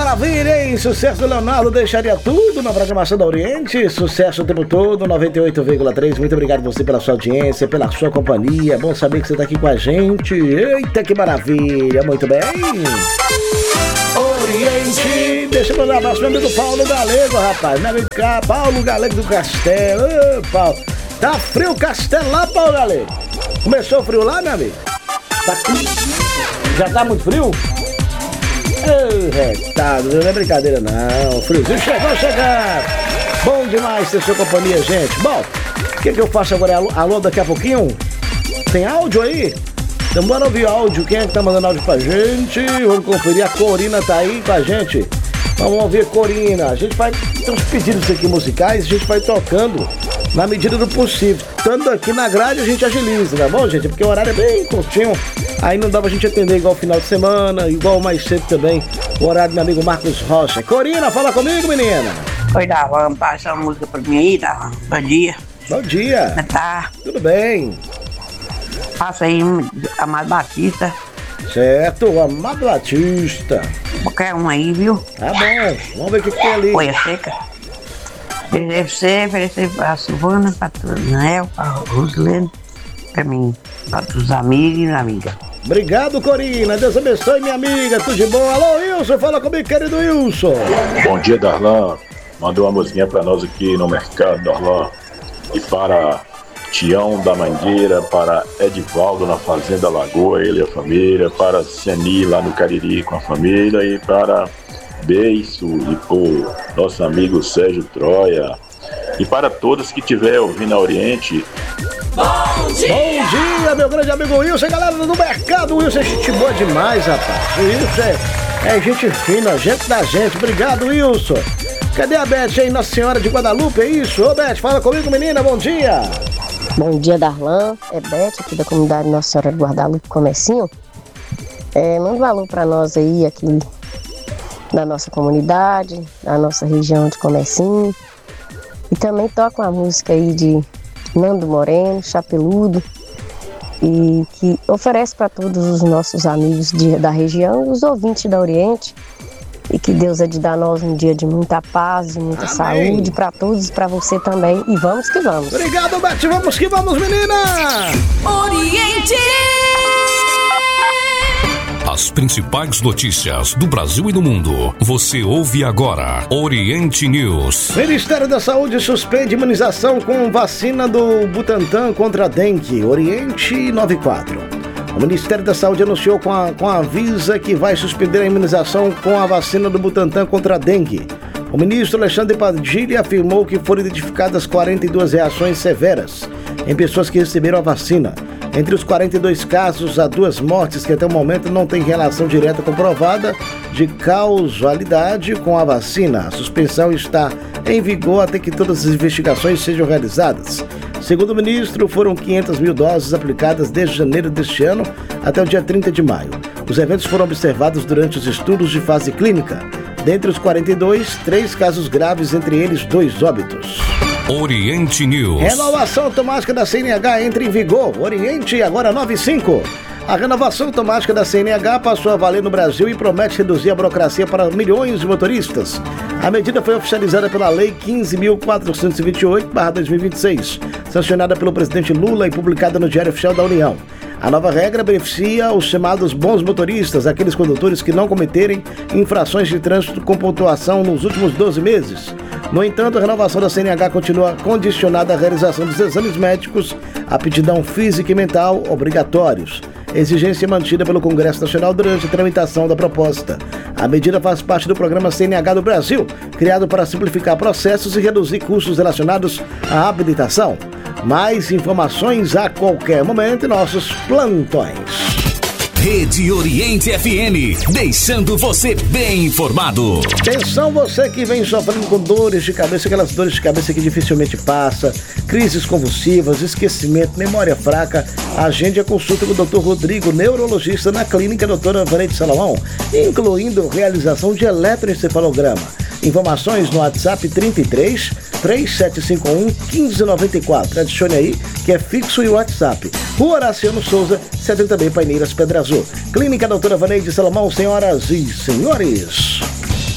maravilha, hein? Sucesso do Leonardo, deixaria tudo na programação da Oriente. Sucesso o tempo todo, 98,3. Muito obrigado você pela sua audiência, pela sua companhia. Bom saber que você tá aqui com a gente. Eita, que maravilha, muito bem. Oriente, deixa eu mandar um abraço pro meu amigo Paulo Galego, rapaz. Meu amigo Paulo Galego do Castelo. Ô, Paulo, tá frio o Castelo lá, Paulo Galego? Começou o frio lá, meu amigo? Tá... Já tá muito frio? Retado, não é brincadeira não. O friozinho chegou chegando. Bom demais ter sua companhia, gente. Bom, o que eu faço agora? Alô, daqui a pouquinho? Tem áudio aí? Então bora ouvir áudio. Quem é que tá mandando áudio pra gente? Vamos conferir. A Corina tá aí com a gente. Vamos ouvir a Corina. A gente vai ter uns pedidos aqui musicais. A gente vai tocando na medida do possível. Estando aqui na grade a gente agiliza, tá bom, gente? Porque o horário é bem curtinho. Aí não dá pra gente atender igual final de semana, igual mais cedo também, o horário do meu amigo Marcos Rocha. Corina, fala comigo, menina. Oi, Darlan, passa uma música pra mim aí, Darlan. Bom dia. Bom dia. Tá. Tudo bem. Passa aí, Amado Batista. Certo, Amado Batista. Qualquer um aí, viu? Tá bom, vamos ver o que tem ali. Folha seca. Oferecer pra Silvana, pra Turanel, pra Rosilene, pra mim, pra os amigos e amigas. Obrigado, Corina. Deus abençoe, minha amiga. Tudo de bom. Alô, Wilson. Fala comigo, querido Wilson. Bom dia, Darlan. Mandou uma musiquinha pra nós aqui no mercado, Darlan. E para Tião da Mangueira, para Edivaldo na Fazenda Lagoa, ele e a família, para Ceni lá no Cariri com a família e para Beiço e por nosso amigo Sérgio Troia. E para todos que estiver ouvindo a Oriente. Bom dia, meu grande amigo Wilson, galera do mercado. Wilson é gente boa demais, rapaz. O Wilson é gente fina, gente da gente. Obrigado, Wilson. Cadê a Beth aí, Nossa Senhora de Guadalupe? É isso? Ô, Beth, fala comigo, menina. Bom dia. Bom dia, Darlan. É Beth aqui da comunidade Nossa Senhora de Guadalupe, Comecinho. Manda um alô pra nós aí, aqui da nossa comunidade, da nossa região de Comecinho. E também toca uma música aí de Nando Moreno, Chapeludo, e que oferece para todos os nossos amigos da região e os ouvintes da Oriente, e que Deus é de dar a nós um dia de muita paz e muita saúde para todos e para você também, e vamos que vamos. Obrigado, Beth, vamos que vamos, menina! Oriente! As principais notícias do Brasil e do mundo. Você ouve agora Oriente News. Ministério da Saúde suspende imunização com vacina do Butantan contra a dengue. Oriente 94. O Ministério da Saúde anunciou com a Anvisa que vai suspender a imunização com a vacina do Butantan contra a dengue. O ministro Alexandre Padilha afirmou que foram identificadas 42 reações severas em pessoas que receberam a vacina. Entre os 42 casos, há 2 mortes que até o momento não têm relação direta comprovada de causalidade com a vacina. A suspensão está em vigor até que todas as investigações sejam realizadas. Segundo o ministro, foram 500 mil doses aplicadas desde janeiro deste ano até o dia 30 de maio. Os eventos foram observados durante os estudos de fase clínica. Dentre os 42, 3 casos graves, entre eles 2 óbitos. Oriente News. Renovação automática da CNH entra em vigor. Oriente agora 95. A renovação automática da CNH passou a valer no Brasil e promete reduzir a burocracia para milhões de motoristas. A medida foi oficializada pela Lei 15.428/2026, sancionada pelo presidente Lula e publicada no Diário Oficial da União. A nova regra beneficia os chamados bons motoristas, aqueles condutores que não cometerem infrações de trânsito com pontuação nos últimos 12 meses. No entanto, a renovação da CNH continua condicionada à realização dos exames médicos, aptidão física e mental obrigatórios. Exigência mantida pelo Congresso Nacional durante a tramitação da proposta. A medida faz parte do programa CNH do Brasil, criado para simplificar processos e reduzir custos relacionados à habilitação. Mais informações a qualquer momento em nossos plantões. Rede Oriente FM, deixando você bem informado. Atenção, você que vem sofrendo com dores de cabeça, aquelas dores de cabeça que dificilmente passa, crises convulsivas, esquecimento, memória fraca, agende a consulta com o Dr. Rodrigo, neurologista, na clínica Doutora Vaneide Salomão, incluindo realização de eletroencefalograma. Informações no WhatsApp 33 3751 1594. Adicione aí, que é fixo, e o WhatsApp. Rua Horaciano Souza, 70B, Paineiras, Pedra Azul. Clínica Doutora Vaneide Salomão, senhoras e senhores.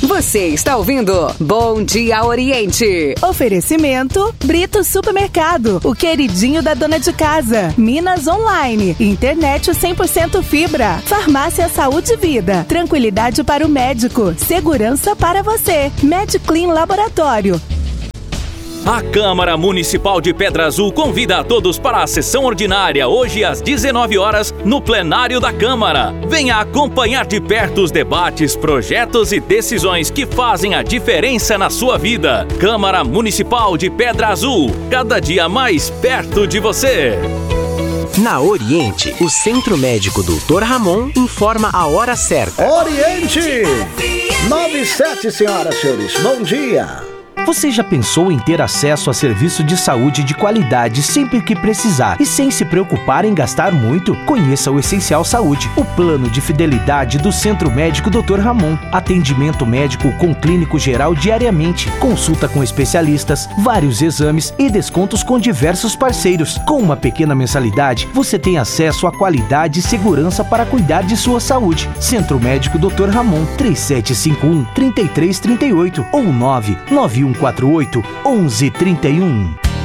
Você está ouvindo Bom Dia Oriente. Oferecimento Brito Supermercado, o queridinho da dona de casa. Minas Online, internet 100% fibra. Farmácia Saúde e Vida, tranquilidade para o médico, segurança para você. MedClean Laboratório. A Câmara Municipal de Pedra Azul convida a todos para a sessão ordinária hoje às 19 horas no plenário da Câmara. Venha acompanhar de perto os debates, projetos e decisões que fazem a diferença na sua vida. Câmara Municipal de Pedra Azul, cada dia mais perto de você. Na Oriente, o Centro Médico Dr. Ramon informa a hora certa. Oriente! 9:07, senhoras e senhores. Bom dia! Você já pensou em ter acesso a serviço de saúde de qualidade sempre que precisar e sem se preocupar em gastar muito? Conheça o Essencial Saúde, o plano de fidelidade do Centro Médico Dr. Ramon. Atendimento médico com clínico geral diariamente, consulta com especialistas, vários exames e descontos com diversos parceiros. Com uma pequena mensalidade, você tem acesso a qualidade e segurança para cuidar de sua saúde. Centro Médico Dr. Ramon, 3751-3338 ou 99148-1131.